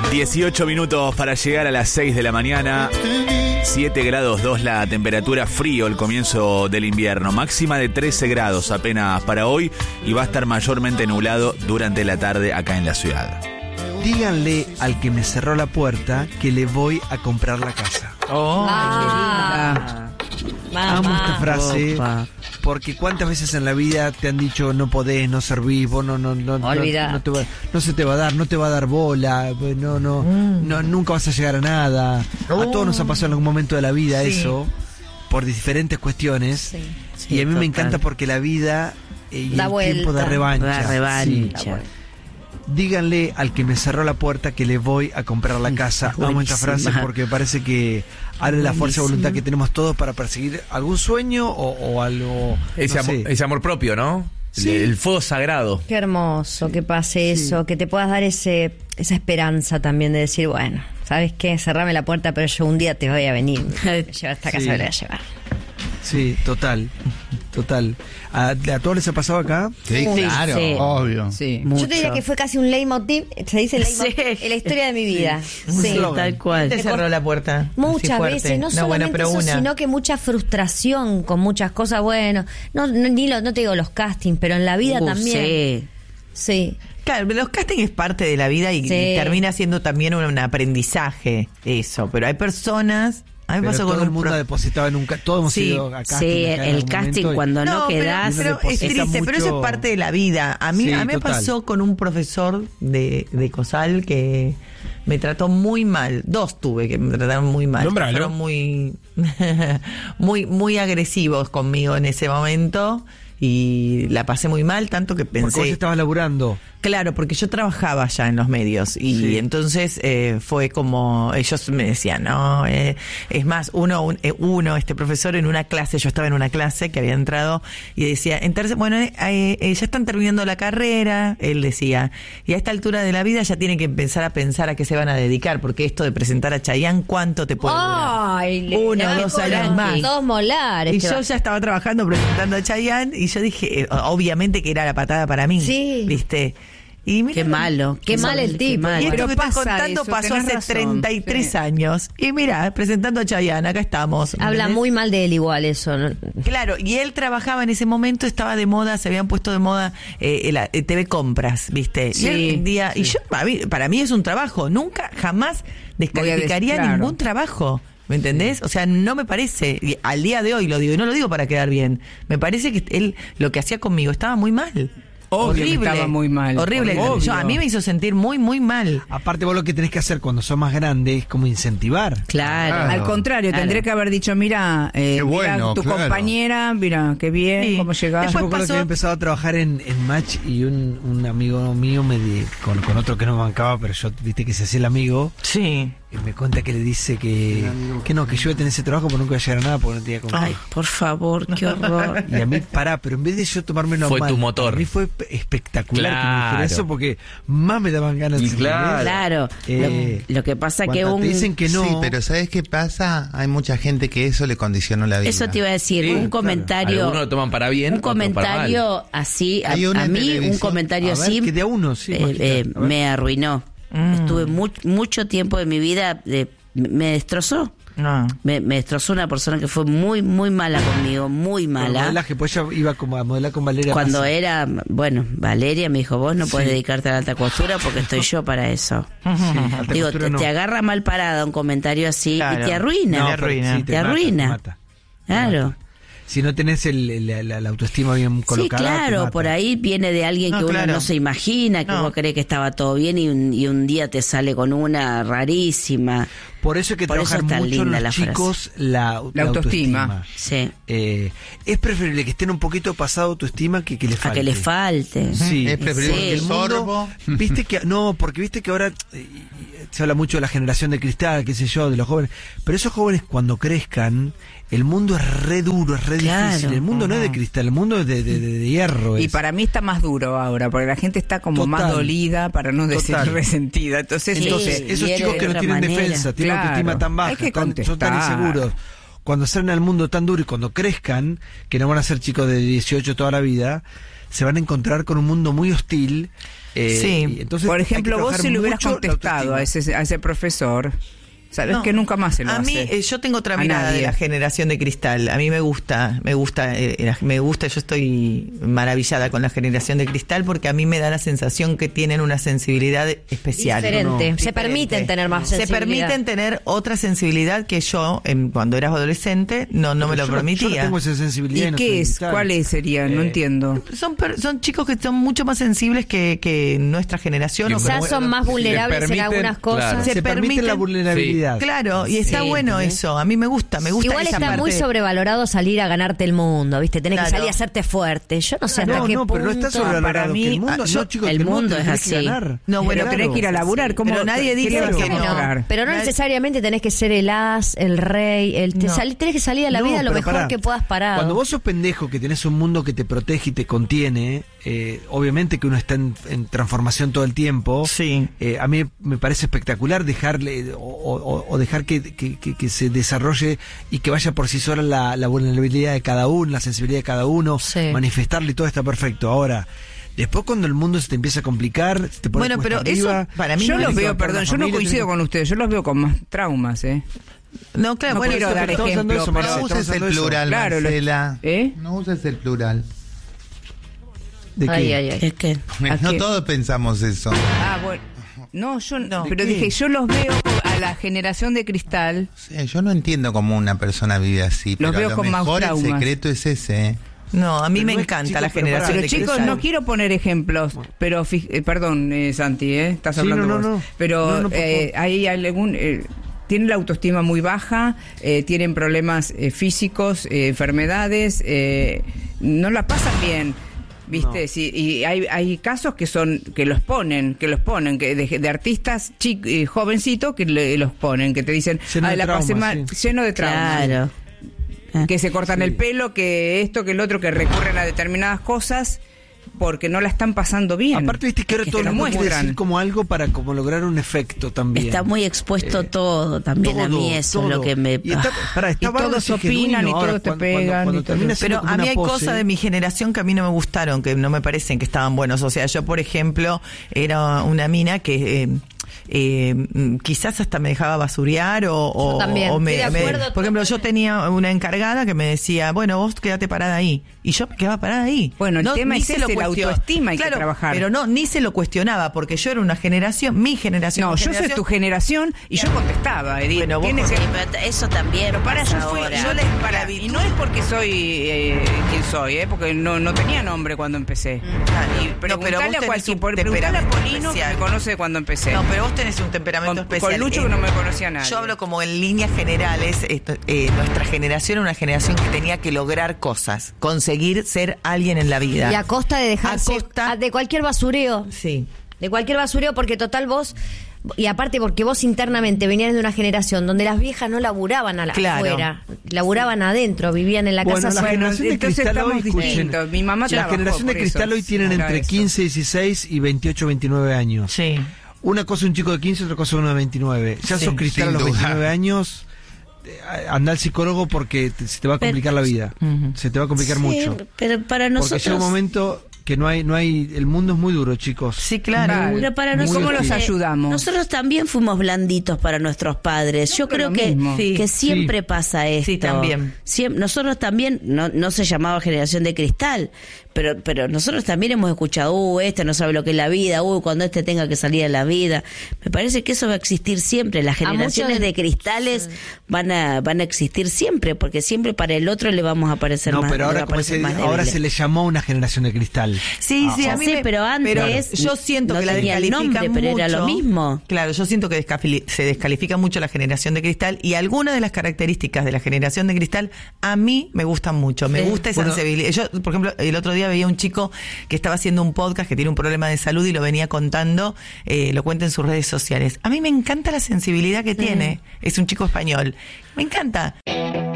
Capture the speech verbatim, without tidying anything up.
dieciocho minutos para llegar a las seis de la mañana. siete grados dos la temperatura, frío el comienzo del invierno. Máxima de trece grados apenas para hoy y va a estar mayormente nublado durante la tarde acá en la ciudad. Díganle al que me cerró la puerta que le voy a comprar la casa. Oh, Ah. Mamá. Amo esta frase. Opa. Porque cuántas veces en la vida te han dicho no podés, no servís, vos no, no, no, no, Olvidá. no, te va- no se te va a dar, no te va a dar bola, no, no, Mm. no, nunca vas a llegar a nada. A todos nos ha pasado en algún momento de la vida Sí. eso, por diferentes cuestiones. Sí. Y a mí me total. encanta porque la vida eh, y Da el vuelta. tiempo de revancha. La Sí. revancha. Díganle al que me cerró la puerta que le voy a comprar la casa. Amo esta frase Buenísima. porque me parece que abre la fuerza de voluntad que tenemos todos para perseguir algún sueño o, o algo. Ese, no amor, sé. ese amor propio, ¿no? Sí. El, el fuego sagrado. Qué hermoso que pase eso, que te puedas dar ese esa esperanza también de decir, bueno, ¿sabes qué? Cerrame la puerta, pero yo un día te voy a venir. Lleva esta casa, Sí. me la voy a llevar. Sí, total, total. ¿A, a todos les ha pasado acá? Sí, Uy, claro, sí. obvio. Sí. Yo te diría que fue casi un leitmotiv, se dice leitmotiv, Sí. en la historia de mi vida. Un Sí. slogan. Tal cual. Te cerró la puerta. Muchas así fuerte. veces, no No, bueno, solamente pero eso, una. sino que mucha frustración con muchas cosas. Bueno, no, no, ni lo, no te digo los castings, pero en la vida Uh, también. Sí. Sí. Claro, los castings es parte de la vida y, Sí. y termina siendo también un, un aprendizaje eso. Pero hay personas. A mí me Pero pasó todo con el un mundo pro- ha depositado en un... ca- Todos hemos Sí, ido a casting Sí, acá en el algún casting momento y- cuando no, pero- quedás. Pero, Uno es deposita triste, pero eso mucho- es parte de la vida. A mí, Sí, a mí me total. pasó con un profesor de, de COSAL que me trató muy mal. Dos tuve que me trataron muy mal. Nómbralo. Fueron muy, muy, muy agresivos conmigo en ese momento y la pasé muy mal, tanto que Porque vos pensé. estabas laburando. Claro, porque yo trabajaba ya en los medios y Sí. entonces eh, fue como ellos me decían, no, eh, es más, uno, un- eh, uno, este profesor en una clase, yo estaba en una clase que había entrado y decía, en tercer- bueno, eh, eh, ya están terminando la carrera, él decía, y a esta altura de la vida ya tienen que empezar a pensar a qué se van a dedicar, porque esto de presentar a Chayanne, ¿cuánto te puede durar? Ay, le- Uno, le dos dejó años los más. Dos molares. Y te yo va- ya estaba trabajando presentando a Chayanne y yo dije, eh, obviamente que era la patada para mí. Sí. ¿Viste? Y mira Qué cómo- malo. Qué mal el tipo. mal. y esto Pero que estás pasa contando eso, pasó tenés hace razón, treinta y tres sí. años. Y mira, presentando a Chayanne, acá estamos. Habla ¿entendés? muy mal de él igual eso, ¿no? Claro, y él trabajaba en ese momento, estaba de moda, se habían puesto de moda eh, la eh, T V Compras, ¿viste? Sí, y él un día, y yo, a mí- para mí es un trabajo, nunca, jamás descalificaría Voy a des- claro. ningún trabajo. ¿Me entendés? O sea, no me parece, y al día de hoy lo digo, y no lo digo para quedar bien, me parece que él lo que hacía conmigo estaba muy mal. Obvio que estaba muy mal. Horrible. Obvio. Yo, a mí me hizo sentir muy, muy mal. Aparte vos lo que tenés que hacer cuando sos más grande es como incentivar. Claro. Al contrario, Claro. tendré que haber dicho, mira, eh, Qué mira bueno, tu claro. compañera, mira, qué bien, Sí. cómo llegás. Después Yo me acuerdo pasó- que había empezado a trabajar en, en Match y un, un amigo mío me di- con, con otro que no me bancaba, pero yo viste que se hacía el amigo, Sí. y me cuenta que le dice que, que no, que yo iba a tener ese trabajo pero nunca iba a llegar a nada porque no tenía con Ay, qué. por favor, qué horror. Y a mí, pará, pero en vez de yo tomarme Fue mal, tu motor. a mí fue pe- espectacular que me Claro. dijera eso porque más me daban ganas Y de claro. Claro. Eh, lo, lo que pasa que Cuando un... te dicen que no, Sí, pero ¿sabes qué pasa? Hay mucha gente que eso le condicionó la vida. Eso te iba a decir, Sí, un claro. comentario... Algunos lo toman para bien, Un otros para comentario así, a, Hay una a en mí un televisión. comentario A ver, así que de a uno, sí, eh, Majita, eh, a ver. me arruinó. Mm. Estuve mu- mucho tiempo de mi vida, de- me destrozó. No. Me, me destrozó una persona que fue muy, muy mala conmigo, muy Por mala. modelaje, pues ella iba como a modelar con Valeria Cuando Massa. era, bueno, Valeria me dijo, vos no podés Sí. dedicarte a la alta costura porque estoy yo para eso. Sí, alta Digo, costura te, no. te agarra mal parada un comentario así Claro. y te arruina. No, pero arruina. sí, Te mata, arruina. mata. Claro. Si no tenés el, el- la, la autoestima bien Sí, colocada. te claro, mata. por ahí viene de alguien No, que uno claro. no se imagina, que No. vos crees que estaba todo bien y un, y un día te sale con una rarísima. Por eso hay que Por eso trabajar es tan mucho en linda los la frase. chicos la, La autoestima. Sí, Eh, es preferible que estén un poquito pasado autoestima que que les a falte. que le falte. Sí, Es preferible Sí. que el mundo, sorbo. viste que no, porque viste que ahora eh, se habla mucho de la generación de cristal, qué sé yo, de los jóvenes, pero esos jóvenes cuando crezcan, el mundo es re duro, es re Claro. difícil, el mundo no es de cristal, el mundo es de, de, de- de hierro. Y es. para mí está más duro ahora, porque la gente está como Total. más dolida, para no decir Total. resentida. Entonces, Sí. Entonces, y esos era chicos de que no otra tienen manera. defensa, tienen Claro. autoestima tan baja, Hay que tan- son tan contestar. inseguros, cuando salen al mundo tan duro y cuando crezcan, que no van a ser chicos de dieciocho toda la vida, se van a encontrar con un mundo muy hostil. Eh, Sí. y entonces Por hay que ejemplo, vos trabajar si le hubieras mucho la contestado a autoestima. ese, a ese profesor, sabes No, que nunca más se lo a hace. mí eh, yo tengo otra A mirada nadie. de la generación de cristal. A mí me gusta, me gusta, eh, la- me gusta. Yo estoy maravillada con la generación de cristal porque a mí me da la sensación que tienen una sensibilidad especial. Diferente. Se Diferente. permiten tener más Se sensibilidad. permiten tener otra sensibilidad que yo, en- cuando eras adolescente, no, no me Pero lo yo permitía. Yo no tengo esa sensibilidad. ¿Y no qué soy es? cristal. ¿Cuáles serían? No Eh, entiendo. Son, per- son chicos que son mucho más sensibles que, que nuestra generación. o Quizás como- son más si le vulnerables en permiten, algunas cosas. claro. Se, Se permite la permiten- vulnerabilidad. Claro, y está Sí. bueno eso. A mí me gusta, me gusta Igual esa está parte. muy sobrevalorado salir a ganarte el mundo, ¿viste? Tenés Claro. que salir a hacerte fuerte. Yo no sé hasta No, qué no, pero no punto. está sobrevalorado. para mí, que el mundo, ah, yo- no, chicos, el que mundo te es tenés que así. ganar. No, bueno, Pero tenés que ir a laburar. ¿Cómo, Pero nadie qué dice le vas a que no. mostrar? Pero no Nadie- necesariamente tenés que ser el as, el rey, el te No. sali- tenés que salir a la No, vida lo pero mejor pará. que puedas parar. Cuando vos sos pendejo, que tenés un mundo que te protege y te contiene, eh, obviamente que uno está en, en transformación todo el tiempo. Sí. Eh, a mí me parece espectacular dejarle o, o- o dejar que, que- que- que se desarrolle y que vaya por sí sola la, la vulnerabilidad de cada uno, la sensibilidad de cada uno, Sí. manifestarle y todo está perfecto. Ahora, después cuando el mundo se te empieza a complicar, se te pone Bueno, pero cuesta eso arriba, para mí Yo no los tenés que veo, bancar perdón, la yo no familia, coincido tenés con ustedes, yo los veo con más traumas, ¿eh? No, claro, No bueno, quiero eso- dar estamos hablando de ejemplo, eso, pero... Marcelo. No uses el hablando de eso. plural, Claro, lo- Marcela. ¿Eh? No uses el plural. ¿De qué? Ay, ay, ay. Es que ¿A No qué? todos pensamos eso. Ah, bueno. No, yo no. Pero ¿De qué? dije, yo los veo a la generación de cristal. Sí, yo no entiendo cómo una persona vive así, Los pero veo a lo con más mejor el traumas. secreto es ese. ¿eh? No, a mí Pero me no es- encanta chicos, la pero generación pará, Pero de chicos, cristal. no quiero poner ejemplos, pero fij- eh, perdón, eh, Santi, ¿eh? Estás Sí, hablando no, no, vos. no. Pero No, no, por eh, favor. hay algún... eh, tienen la autoestima muy baja, eh, tienen problemas eh, físicos, eh, enfermedades, eh, no la pasan bien. ¿Viste? No. Sí, y hay, hay casos que son que los ponen, que los ponen, que de, de artistas chic, eh, jovencitos que le- los ponen, que te dicen, Lleno "Ay, de la pasé traumas, mal", sí. lleno de traumas. claro. Que se cortan Sí. el pelo, que esto, que el otro, que recurren a determinadas cosas porque no la están pasando bien. Aparte, viste que ahora Que todo te el lo mundo quiere muestran. decir como algo para como lograr un efecto también. Está muy expuesto todo también. a todo, mí eso es todo. lo que me... Y está, pará, está Y bárbaro, todos es genuino. opinan y Ahora, todos te cuando- pegan cuando- cuando y todo. termina siendo Pero como a mí una hay pose, cosas de mi generación que a mí no me gustaron, que no me parecen que estaban buenos. O sea, yo, por ejemplo, era una mina que eh, eh, mm, quizás hasta me dejaba basurear o, o- también, o me, estoy de me- acuerdo por ejemplo, yo totalmente. tenía una encargada que me decía, bueno, vos quédate parada ahí. Y yo me quedaba parada ahí. Bueno, el tema ni es se ese, lo la cuestionaba. autoestima hay que Claro, trabajar. Pero no, ni se lo cuestionaba, porque yo era una generación, mi generación. No, mi yo soy generación- tu generación y yo contestaba, Edith. Bueno, vos Tiene con- que- Sí, pero eso también Pero para pasa yo fui, ahora. yo les para y no es porque soy eh, quien soy, eh, porque no, no tenía nombre cuando empecé. Claro. Y No, pero vos preguntarle a tenés cualquier, un por- preguntarle a temperamento Polino que especial. me conoce de cuando empecé. No, pero vos tenés un temperamento Con- especial. con Lucho que Eh, no me conocía nadie. Yo hablo como en líneas generales. Esto, eh, nuestra generación era una generación que tenía que lograr cosas, conseguir ser alguien en la vida. Y a costa de dejarse A costa- a- de cualquier basureo. Sí. De cualquier basureo, porque total vos, y aparte porque vos internamente venías de una generación donde las viejas no laburaban a la Claro. afuera, laburaban adentro, vivían en la Bueno, casa la sola. generación de entonces cristal estamos hoy, escuchen, distintos. Mi mamá la trabajó generación de por cristal eso, hoy tienen era entre eso. quince, dieciséis y veintiocho, veintinueve años. Sí. Una cosa un chico de quince, otra cosa uno de veintinueve. Ya Sí, sos cristal a sin los duda. veintinueve años, eh, anda al psicólogo porque te- se te va a complicar la vida. Ujú. Se te va a complicar Sí, mucho. pero para Porque nosotros... llega un momento que no hay, no hay, el mundo es muy duro, chicos. Sí, claro. Vale. Pero para Muy nosotros, ¿Cómo los eh, ayudamos? Nosotros también fuimos blanditos para nuestros padres. Yo pero creo lo que, mismo. Sí. que siempre Sí. pasa esto. Sí, también. Siem- nosotros también, no, no se llamaba generación de cristal, pero, pero nosotros también hemos escuchado, uh, este no sabe lo que es la vida, uh, cuando este tenga que salir de la vida. Me parece que eso va a existir siempre. Las muchos generaciones de- de cristales van a van a existir siempre, porque siempre para el otro le vamos a parecer No, más pero le va ahora, a como parecer se, más ahora débiles. se le llamó una generación de cristal. Sí, sí, Ya a mí sé, me- pero antes yo siento no que la tenía el descalifican nombre, pero era lo mucho. mismo. Claro, yo siento que descafili- se descalifica mucho la generación de cristal y algunas de las características de la generación de cristal a mí me gustan mucho. Me Sí. gusta esa Bueno. sensibilidad. Yo, por ejemplo, el otro día veía un chico que estaba haciendo un podcast que tiene un problema de salud y lo venía contando, eh, lo cuenta en sus redes sociales. A mí me encanta la sensibilidad que tiene. Es un chico español. Me encanta.